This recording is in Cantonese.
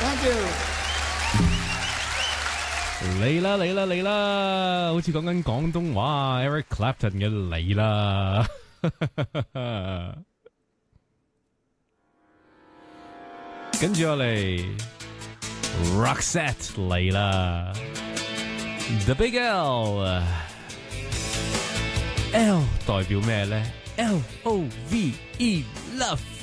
Thank you。 嚟啦嚟啦嚟啦，好似講緊廣東話 Eric Clapton 嘅嚟啦。跟住我嚟 Roxette 嚟啦 The Big L 代表咩呢？ Love